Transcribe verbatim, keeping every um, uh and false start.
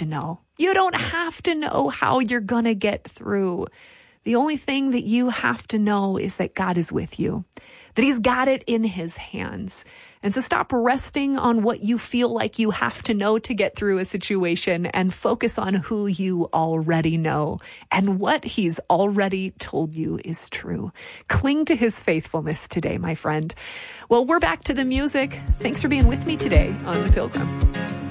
to know. You don't have to know how you're going to get through. The only thing that you have to know is that God is with you, that he's got it in his hands. And so stop resting on what you feel like you have to know to get through a situation and focus on who you already know and what he's already told you is true. Cling to his faithfulness today, my friend. Well, we're back to the music. Thanks for being with me today on The Pilgrim.